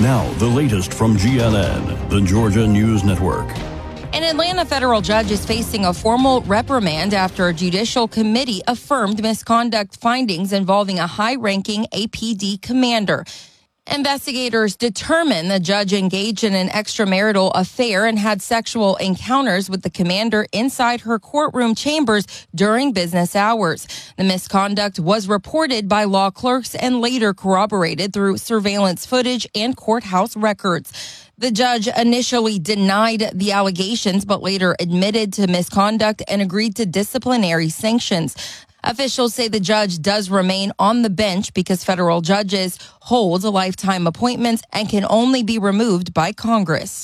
Now, the latest from GNN, the Georgia News Network. An Atlanta federal judge is facing a formal reprimand after a judicial committee affirmed misconduct findings involving a high-ranking APD commander. Investigators determined the judge engaged in an extramarital affair and had sexual encounters with the commander inside her courtroom chambers during business hours. The misconduct was reported by law clerks and later corroborated through surveillance footage and courthouse records. The judge initially denied the allegations, but later admitted to misconduct and agreed to disciplinary sanctions. Officials say the judge does remain on the bench because federal judges hold lifetime appointments and can only be removed by Congress.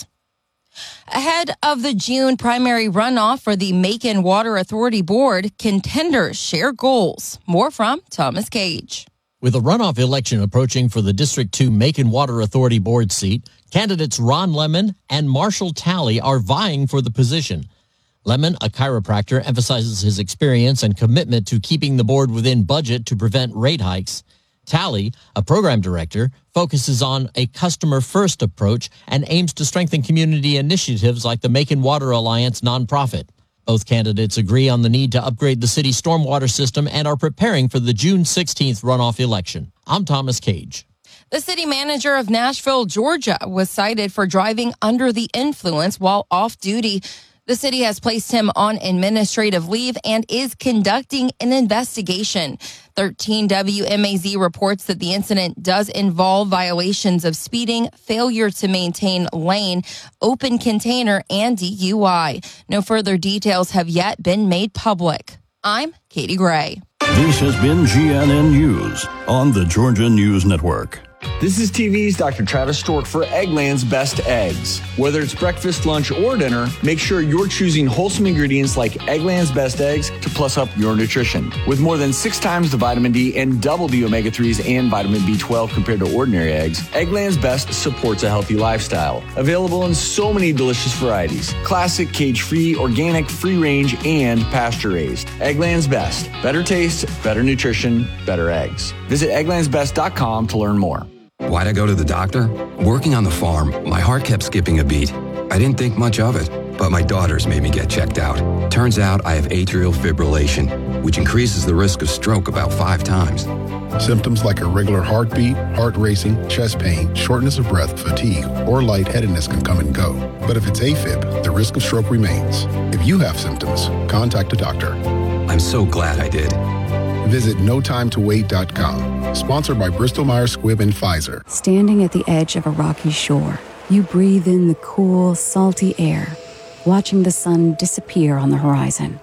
Ahead of the June primary runoff for the Macon Water Authority Board, contenders share goals. More from Thomas Cage. With a runoff election approaching for the District 2 Macon Water Authority Board seat, candidates Ron Lemon and Marshall Talley are vying for the position. Lemon, a chiropractor, emphasizes his experience and commitment to keeping the board within budget to prevent rate hikes. Talley, a program director, focuses on a customer-first approach and aims to strengthen community initiatives like the Macon Water Alliance nonprofit. Both candidates agree on the need to upgrade the city's stormwater system and are preparing for the June 16th runoff election. I'm Thomas Cage. The city manager of Nashville, Georgia, was cited for driving under the influence while off duty. The city has placed him on administrative leave and is conducting an investigation. 13 WMAZ reports that the incident does involve violations of speeding, failure to maintain lane, open container, and DUI. No further details have yet been made public. I'm Katie Gray. This has been GNN News on the Georgia News Network. This is TV's Dr. Travis Stork for Eggland's Best Eggs. Whether it's breakfast, lunch, or dinner, make sure you're choosing wholesome ingredients like Eggland's Best Eggs to plus up your nutrition. With more than 6 times the vitamin D and double the omega-3s and vitamin B12 compared to ordinary eggs, Eggland's Best supports a healthy lifestyle. Available in so many delicious varieties. Classic, cage-free, organic, free-range, and pasture-raised. Eggland's Best. Better taste, better nutrition, better eggs. Visit egglandsbest.com to learn more. Why'd I go to the doctor? Working on the farm, my heart kept skipping a beat. I didn't think much of it, but my daughters made me get checked out. Turns out I have atrial fibrillation, which increases the risk of stroke about 5 times. Symptoms like irregular heartbeat, heart racing, chest pain, shortness of breath, fatigue, or lightheadedness can come and go. But if it's AFib, the risk of stroke remains. If you have symptoms, contact a doctor. I'm so glad I did. Visit notimetowait.com. Sponsored by Bristol-Myers Squibb and Pfizer. Standing at the edge of a rocky shore, you breathe in the cool, salty air, watching the sun disappear on the horizon.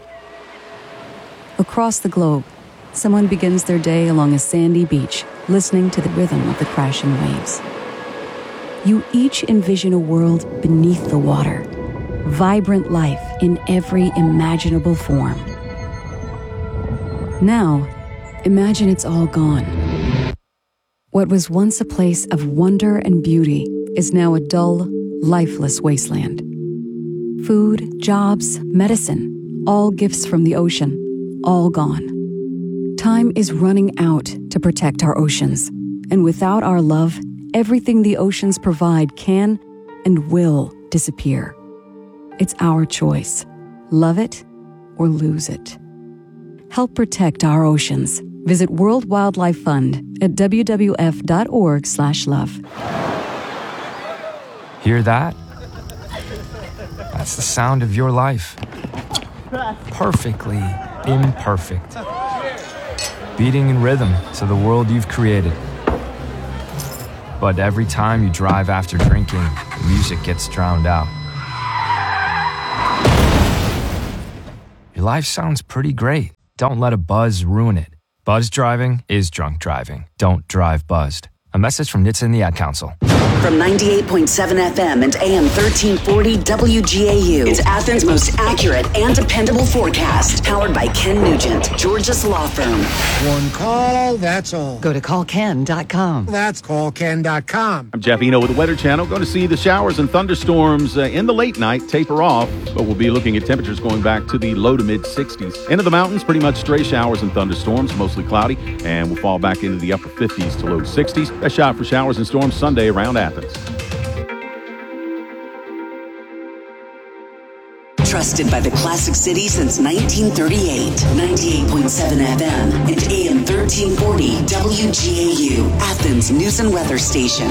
Across the globe, someone begins their day along a sandy beach, listening to the rhythm of the crashing waves. You each envision a world beneath the water, vibrant life in every imaginable form. Now, imagine it's all gone. What was once a place of wonder and beauty is now a dull, lifeless wasteland. Food, jobs, medicine, all gifts from the ocean, all gone. Time is running out to protect our oceans, and without our love, everything the oceans provide can and will disappear. It's our choice. Love it or lose it. Help protect our oceans. Visit World Wildlife Fund at wwf.org/love. Hear that? That's the sound of your life. Perfectly imperfect. Beating in rhythm to the world you've created. But every time you drive after drinking, the music gets drowned out. Your life sounds pretty great. Don't let a buzz ruin it. Buzz driving is drunk driving. Don't drive buzzed. A message from NHTSA and the Ad Council. From 98.7 FM and AM 1340 WGAU, it's Athens' most accurate and dependable forecast. Powered by Ken Nugent, Georgia's law firm. One call, that's all. Go to callken.com. That's callken.com. I'm Jeff Eno with the Weather Channel. Going to see the showers and thunderstorms in the late night taper off, but we'll be looking at temperatures going back to the low to mid 60s. Into the mountains, pretty much stray showers and thunderstorms, mostly cloudy, and we'll fall back into the upper 50s to low 60s. A shot for showers and storms Sunday around around Athens. Trusted by the Classic City since 1938. 98.7 FM and AM 1340 WGAU, Athens News and Weather Station.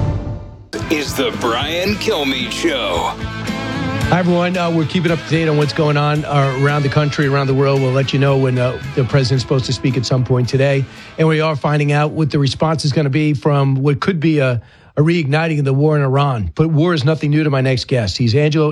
Is the Brian Kilmeade Show. Hi, everyone. We're keeping up to date on what's going on around the country, around the world. We'll let you know when the president's supposed to speak at some point today. And we are finding out what the response is going to be from what could be a reigniting of the war in Iran. But war is nothing new to my next guest. He's Angelo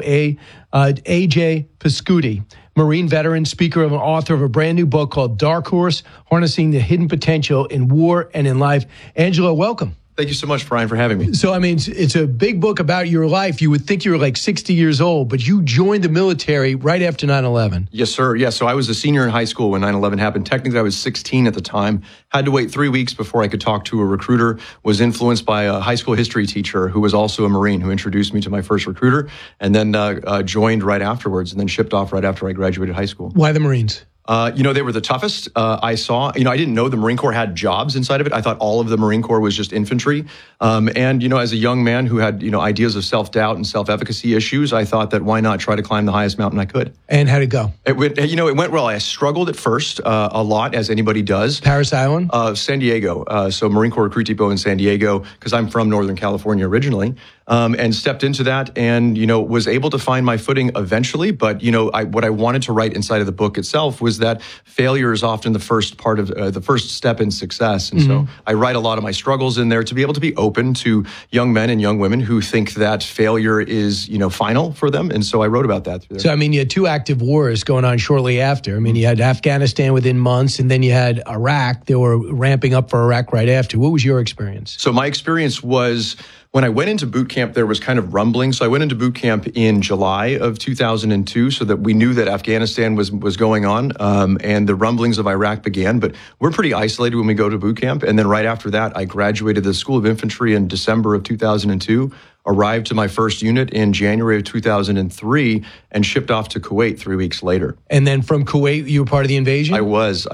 A.J. Pascuti, Marine veteran, speaker and author of a brand new book called Dark Horse, Harnessing the Hidden Potential in War and in Life. Angelo, welcome. Thank you so much, Brian, for having me. So, I mean, it's a big book about your life. You would think you were like 60 years old, but you joined the military right after 9/11. Yes, sir. Yeah, so I was a senior in high school when 9/11 happened. Technically, I was 16 at the time. Had to wait 3 weeks before I could talk to a recruiter. Was influenced by a high school history teacher who was also a Marine who introduced me to my first recruiter, and then joined right afterwards and then shipped off right after I graduated high school. Why the Marines? They were the toughest I saw. I didn't know the Marine Corps had jobs inside of it. I thought all of the Marine Corps was just infantry. As a young man who had, ideas of self-doubt and self-efficacy issues, I thought that why not try to climb the highest mountain I could. And how'd it go? It went well. I struggled at first a lot, as anybody does. Paris Island? San Diego. So Marine Corps Recruit Depot in San Diego, because I'm from Northern California originally. And stepped into that and, was able to find my footing eventually. But, what I wanted to write inside of the book itself was that failure is often the first part of the first step in success. And so I write a lot of my struggles in there to be able to be open to young men and young women who think that failure is, final for them. And so I wrote about that. So, you had two active wars going on shortly after. You had Afghanistan within months, and then you had Iraq. They were ramping up for Iraq right after. What was your experience? So my experience was, when I went into boot camp, there was kind of rumbling. So I went into boot camp in July of 2002 so that we knew that Afghanistan was going on, and the rumblings of Iraq began. But we're pretty isolated when we go to boot camp. And then right after that, I graduated the School of Infantry in December of 2002, arrived to my first unit in January of 2003, and shipped off to Kuwait 3 weeks later. And then from Kuwait, you were part of the invasion? I was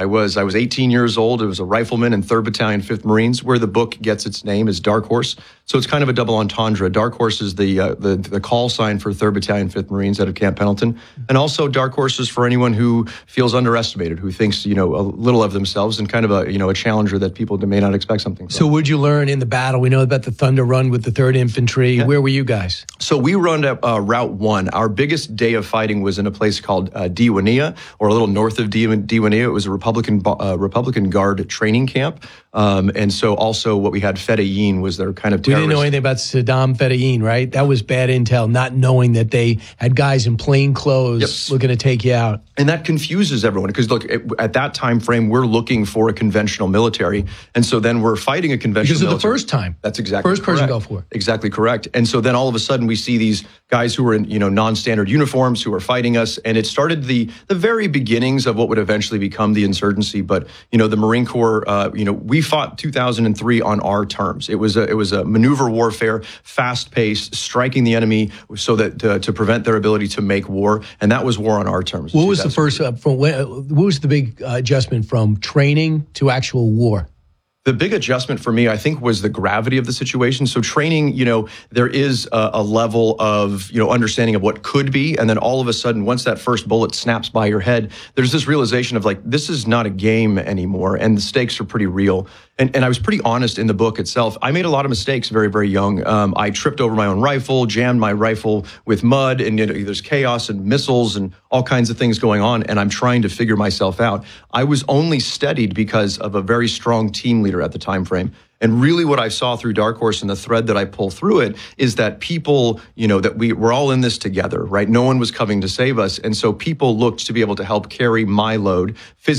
18 years old. I was a rifleman in 3rd Battalion, 5th Marines, where the book gets its name is Dark Horse. So it's kind of a double entendre. Dark Horse is the call sign for 3rd Battalion, 5th Marines out of Camp Pendleton. And also Dark Horse is for anyone who feels underestimated, who thinks, a little of themselves, and kind of a challenger that people may not expect something from. So what did you learn in the battle? We know about the Thunder Run with the 3rd Infantry. Yeah. Where were you guys? So we run Route 1. Our biggest day of fighting was in a place called Diwania, or a little north of Diwania. It was a Republican Guard training camp. And so also what we had, Fedayeen, was their kind of terrorist. We didn't know anything about Saddam Fedayeen, right? That was bad intel, not knowing that they had guys in plain clothes looking to take you out. And that confuses everyone because, look, at that time frame, we're looking for a conventional military. And so then we're fighting a conventional military. Because of the first time. That's exactly correct. First Persian Gulf War. Exactly correct. And so then all of a sudden we see these guys who are in, non-standard uniforms who are fighting us. And it started the very beginnings of what would eventually become the insurgency. But, the Marine Corps, we fought 2003 on our terms. It was a maneuver warfare, fast-paced, striking the enemy so that to prevent their ability to make war. And that was war on our terms. What was the first, what was the big adjustment from training to actual war? The big adjustment for me, I think, was the gravity of the situation. So training, there is a level of, understanding of what could be. And then all of a sudden, once that first bullet snaps by your head, there's this realization of this is not a game anymore. And the stakes are pretty real. And I was pretty honest in the book itself. I made a lot of mistakes very, very young. I tripped over my own rifle, jammed my rifle with mud, and there's chaos and missiles and all kinds of things going on. And I'm trying to figure myself out. I was only steadied because of a very strong team leader at the time frame. And really what I saw through Dark Horse and the thread that I pull through it is that people, that we're all in this together, right? No one was coming to save us. And so people looked to be able to help carry my load physically.